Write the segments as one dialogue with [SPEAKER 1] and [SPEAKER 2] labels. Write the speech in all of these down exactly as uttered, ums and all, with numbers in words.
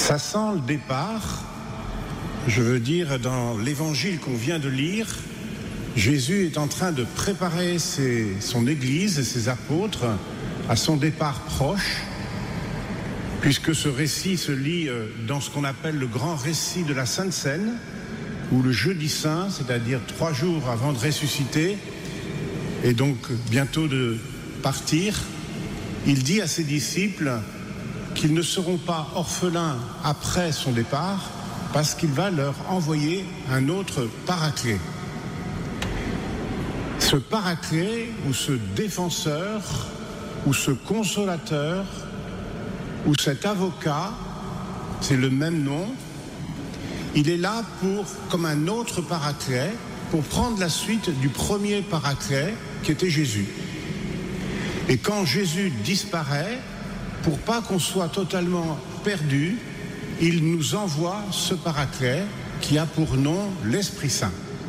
[SPEAKER 1] Ça sent le départ, je veux dire, dans l'évangile qu'on vient de lire, Jésus est en train de préparer ses, son Église et ses apôtres à son départ proche, puisque ce récit se lit dans ce qu'on appelle le grand récit de la Sainte Seine, où le jeudi saint, c'est-à-dire trois jours avant de ressusciter, et donc bientôt de partir, il dit à ses disciples qu'ils ne seront pas orphelins après son départ, parce qu'il va leur envoyer un autre paraclet. Ce paraclet, ou ce défenseur, ou ce consolateur, ou cet avocat, c'est le même nom, il est là pour, comme un autre paraclet, pour prendre la suite du premier paraclet qui était Jésus. Et quand Jésus disparaît, pour pas qu'on soit totalement perdu, il nous envoie ce paraclet qui a pour nom l'Esprit Saint.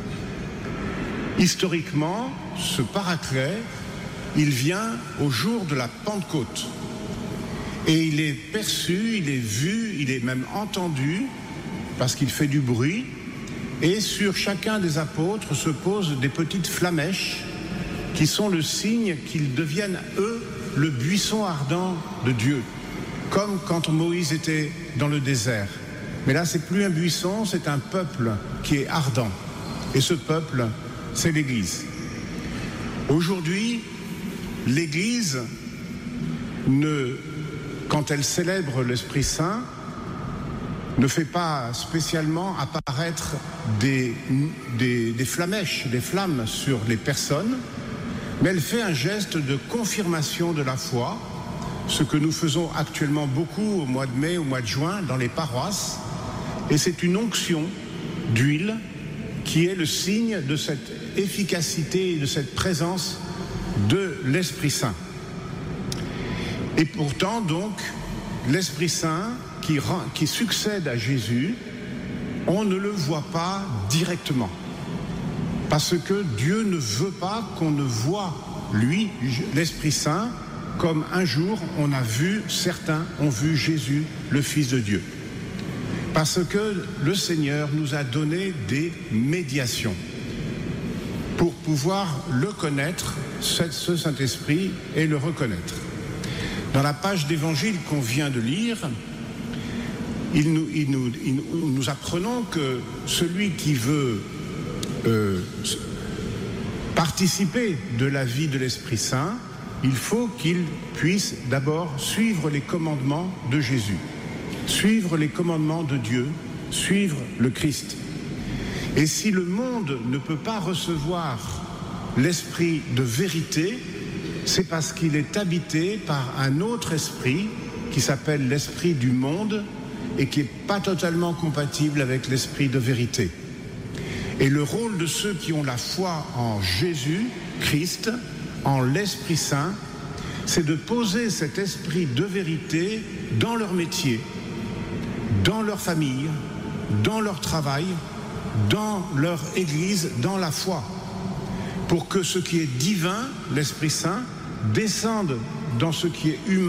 [SPEAKER 1] Historiquement, ce paraclet, il vient au jour de la Pentecôte. Et il est perçu, il est vu, il est même entendu, parce qu'il fait du bruit. Et sur chacun des apôtres se posent des petites flamèches qui sont le signe qu'ils deviennent, eux, le buisson ardent de Dieu, comme quand Moïse était dans le désert. Mais là, c'est plus un buisson, c'est un peuple qui est ardent. Et ce peuple, c'est l'Église. Aujourd'hui, l'Église, ne, quand elle célèbre l'Esprit Saint, ne fait pas spécialement apparaître des, des, des flamèches, des flammes sur les personnes, mais elle fait un geste de confirmation de la foi, ce que nous faisons actuellement beaucoup au mois de mai, au mois de juin, dans les paroisses, et c'est une onction d'huile qui est le signe de cette efficacité et de cette présence de l'Esprit Saint. Et pourtant, donc, l'Esprit Saint qui, rend, qui succède à Jésus, on ne le voit pas directement. Parce que Dieu ne veut pas qu'on ne voie, lui, l'Esprit Saint, comme un jour on a vu, certains ont vu Jésus, le Fils de Dieu. Parce que le Seigneur nous a donné des médiations pour pouvoir le connaître, ce Saint-Esprit, et le reconnaître. Dans la page d'évangile qu'on vient de lire, il nous, il nous, il nous, nous apprenons que celui qui veut euh, participer de la vie de l'Esprit Saint, il faut qu'il puisse d'abord suivre les commandements de Jésus, suivre les commandements de Dieu, suivre le Christ. Et si le monde ne peut pas recevoir l'esprit de vérité, c'est parce qu'il est habité par un autre esprit qui s'appelle l'esprit du monde et qui n'est pas totalement compatible avec l'esprit de vérité. Et le rôle de ceux qui ont la foi en Jésus, Christ, en l'Esprit Saint, c'est de poser cet esprit de vérité dans leur métier, dans leur famille, dans leur travail, dans leur église, dans la foi, pour que ce qui est divin, l'Esprit Saint, descende dans ce qui est humain